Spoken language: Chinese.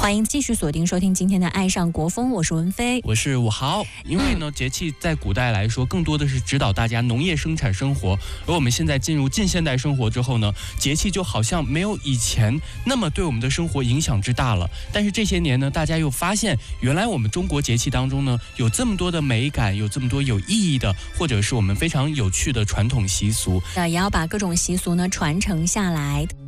欢迎继续锁定收听今天的《爱上国风》，我是文飞， 我是武豪。因为呢，节气在古代来说，更多的是指导大家农业生产生活，而我们现在进入近现代生活之后呢，节气就好像没有以前那么对我们的生活影响之大了。但是这些年呢，大家又发现，原来我们中国节气当中呢，有这么多的美感，有这么多有意义的，或者是我们非常有趣的传统习俗， 也要把各种习俗呢传承下来。